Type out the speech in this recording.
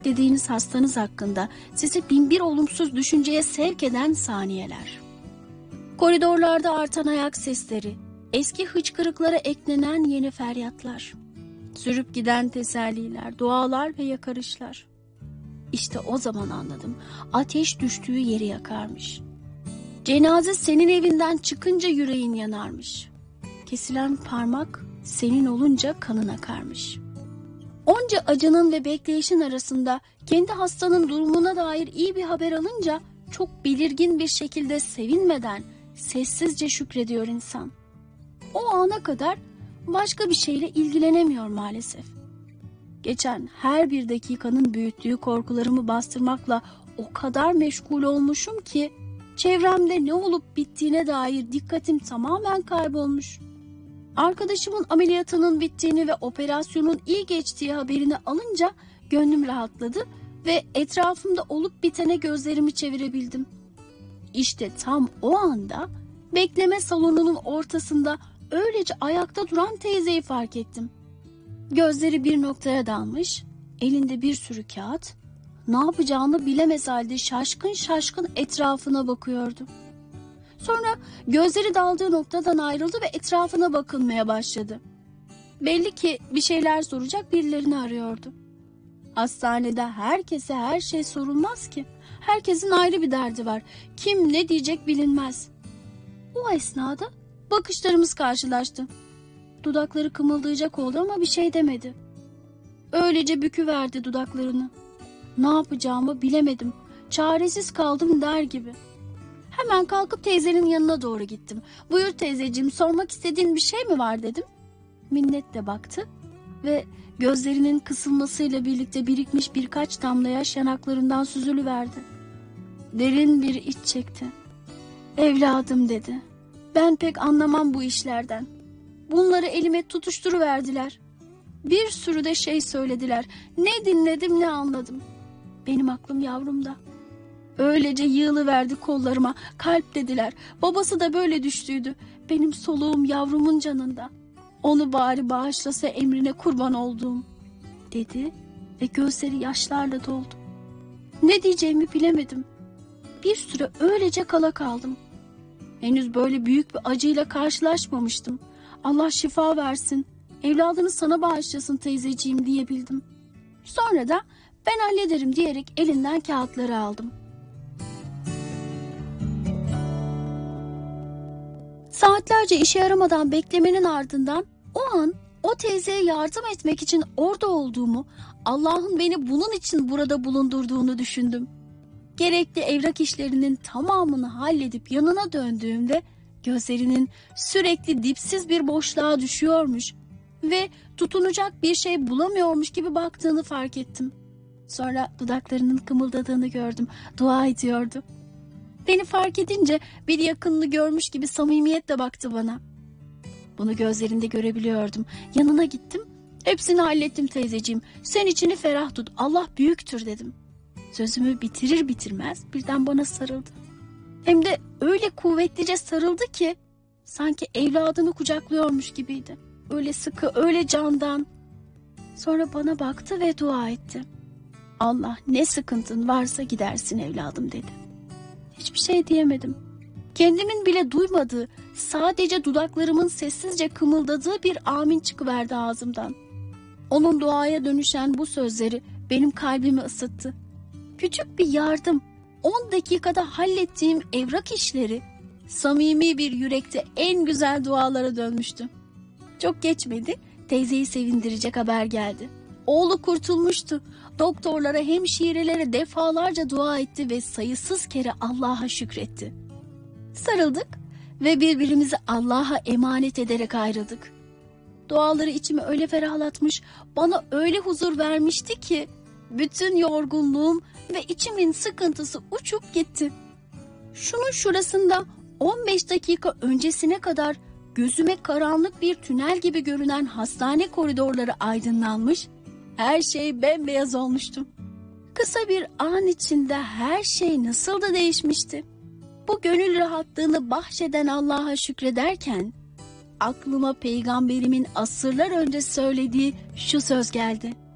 Dediğiniz hastanız hakkında sizi binbir olumsuz düşünceye sevk eden saniyeler. Koridorlarda artan ayak sesleri, eski hıçkırıklara eklenen yeni feryatlar, sürüp giden teselliler, dualar ve yakarışlar. İşte o zaman anladım, ateş düştüğü yeri yakarmış. Cenaze senin evinden çıkınca yüreğin yanarmış. Kesilen parmak senin olunca kanın akarmış. Onca acının ve bekleyişin arasında kendi hastanın durumuna dair iyi bir haber alınca çok belirgin bir şekilde sevinmeden sessizce şükrediyor insan. O ana kadar başka bir şeyle ilgilenemiyor maalesef. Geçen her bir dakikanın büyüttüğü korkularımı bastırmakla o kadar meşgul olmuşum ki çevremde ne olup bittiğine dair dikkatim tamamen kaybolmuş. Arkadaşımın ameliyatının bittiğini ve operasyonun iyi geçtiği haberini alınca gönlüm rahatladı ve etrafımda olup bitene gözlerimi çevirebildim. İşte tam o anda bekleme salonunun ortasında öylece ayakta duran teyzeyi fark ettim. Gözleri bir noktaya dalmış, elinde bir sürü kağıt, ne yapacağını bilemez halde şaşkın şaşkın etrafına bakıyordu. Sonra gözleri daldığı noktadan ayrıldı ve etrafına bakınmaya başladı. Belli ki bir şeyler soracak birilerini arıyordu. Hastanede herkese her şey sorulmaz ki. Herkesin ayrı bir derdi var. Kim ne diyecek bilinmez. O esnada bakışlarımız karşılaştı. Dudakları kımıldayacak oldu ama bir şey demedi. Öylece büküverdi dudaklarını. Ne yapacağımı bilemedim. Çaresiz kaldım der gibi. Hemen kalkıp teyzenin yanına doğru gittim. Buyur teyzeciğim, sormak istediğin bir şey mi var dedim. Minnetle baktı ve gözlerinin kısılmasıyla birlikte birikmiş birkaç damla yaş yanaklarından süzülüverdi. Derin bir iç çekti. Evladım dedi. Ben pek anlamam bu işlerden. Bunları elime tutuşturuverdiler. Bir sürü de şey söylediler. Ne dinledim ne anladım. Benim aklım yavrumda. Öylece yığılıverdi kollarıma. Kalp dediler. Babası da böyle düştüydü. Benim soluğum yavrumun canında. Onu bari bağışlasa emrine kurban olduğum dedi ve gözleri yaşlarla doldu. Ne diyeceğimi bilemedim. Bir süre öylece kala kaldım. Henüz böyle büyük bir acıyla karşılaşmamıştım. Allah şifa versin, evladını sana bağışlasın teyzeciğim diyebildim. Sonra da ben hallederim diyerek elinden kağıtları aldım. Saatlerce işe yaramadan beklemenin ardından o an o teyzeye yardım etmek için orada olduğumu, Allah'ın beni bunun için burada bulundurduğunu düşündüm. Gerekli evrak işlerinin tamamını halledip yanına döndüğümde gözlerinin sürekli dipsiz bir boşluğa düşüyormuş ve tutunacak bir şey bulamıyormuş gibi baktığını fark ettim. Sonra dudaklarının kımıldadığını gördüm, dua ediyordu. Beni fark edince bir yakınını görmüş gibi samimiyetle baktı bana. Bunu gözlerinde görebiliyordum. Yanına gittim. Hepsini hallettim teyzeciğim. Sen içini ferah tut. Allah büyüktür dedim. Sözümü bitirir bitirmez birden bana sarıldı. Hem de öyle kuvvetlice sarıldı ki sanki evladını kucaklıyormuş gibiydi. Öyle sıkı, öyle candan. Sonra bana baktı ve dua etti. Allah ne sıkıntın varsa gidersin evladım dedi. Hiçbir şey diyemedim. Kendimin bile duymadığı, sadece dudaklarımın sessizce kımıldadığı bir amin çıkıverdi ağzımdan. Onun duaya dönüşen bu sözleri benim kalbimi ısıttı. Küçük bir yardım, 10 dakikada hallettiğim evrak işleri, samimi bir yürekte en güzel dualara dönmüştü. Çok geçmedi, teyzeyi sevindirecek haber geldi. Oğlu kurtulmuştu. Doktorlara, hemşirelere defalarca dua etti ve sayısız kere Allah'a şükretti. Sarıldık ve birbirimizi Allah'a emanet ederek ayrıldık. Duaları içimi öyle ferahlatmış, bana öyle huzur vermişti ki bütün yorgunluğum ve içimin sıkıntısı uçup gitti. Şunun şurasında 15 dakika öncesine kadar gözüme karanlık bir tünel gibi görünen hastane koridorları aydınlanmış, her şey bembeyaz olmuştu. Kısa bir an içinde her şey nasıl da değişmişti. Bu gönül rahatlığını bahşeden Allah'a şükrederken aklıma peygamberimin asırlar önce söylediği şu söz geldi.